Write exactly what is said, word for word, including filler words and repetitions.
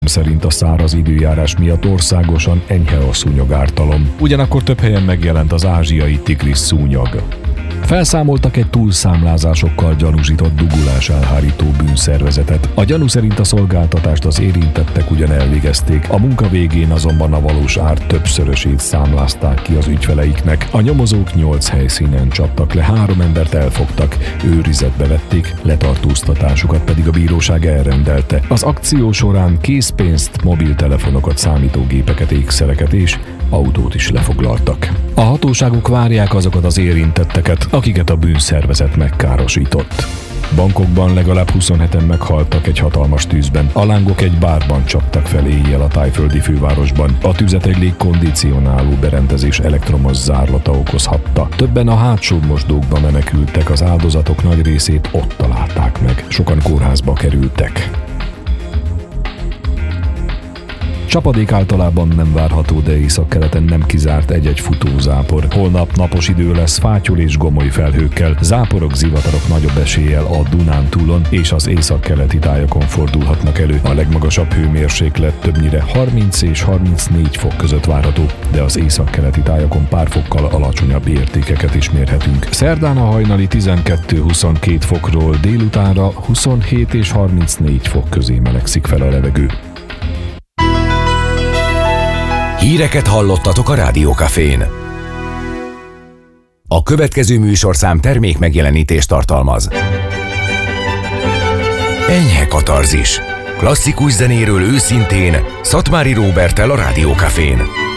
szerint a száraz időjárás miatt országosan enyhe a szúnyogártalom. Ugyanakkor több helyen megjelent az ázsiai tigris szúnyog. Felszámoltak egy túlszámlázásokkal gyanúsított dugulás elhárító bűnszervezetet. A gyanú szerint a szolgáltatást az érintettek ugyan elvégezték, a munka végén azonban a valós ár többszörösét számlázták ki az ügyfeleiknek. A nyomozók nyolc helyszínen csaptak le, három embert elfogtak, őrizetbe vették, letartóztatásukat pedig a bíróság elrendelte. Az akció során készpénzt, mobiltelefonokat, számítógépeket, ékszereket és autót is lefoglaltak. A hatóságok várják azokat az érintetteket, akiket a bűnszervezet megkárosított. Bangkokban legalább huszonheten meghaltak egy hatalmas tűzben. A lángok egy bárban csaptak fel éjjel a tájföldi fővárosban. A tüzet egy légkondicionáló berendezés elektromos zárlata okozhatta. Többen a hátsó mosdókba menekültek, az áldozatok nagy részét ott találták meg. Sokan kórházba kerültek. Csapadék általában nem várható, de északkeleten nem kizárt egy-egy futózápor. Holnap napos idő lesz fátyol és gomoly felhőkkel. Záporok, zivatarok nagyobb eséllyel a Dunántúlon és az északkeleti tájakon fordulhatnak elő. A legmagasabb hőmérséklet többnyire harminc és harmincnégy fok között várható, de az északkeleti tájakon pár fokkal alacsonyabb értékeket is mérhetünk. Szerdán a hajnali tizenkettő-huszonkét fokról délutánra huszonhét és harmincnégy fok közé melegszik fel a levegő. Híreket hallottatok a Rádió Cafén. A következő műsorszám termék megjelenítést tartalmaz. Enyhe katarzis. Klasszikus zenéről őszintén Szatmári Róberttel a Rádió Cafén.